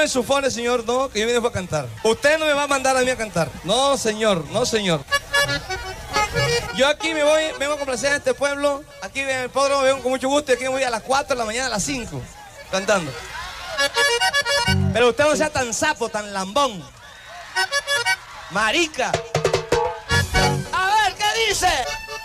me ensufone, señor, no, que yo vine a cantar. Usted no me va a mandar a mí a cantar. No, señor, no, señor. Yo aquí vengo a complacer a este pueblo. Aquí en el hipódromo vengo con mucho gusto y aquí me voy a las 4 de la mañana, a las 5, cantando. Pero usted no sea tan sapo, tan lambón. Marica. A ver, ¿qué dice?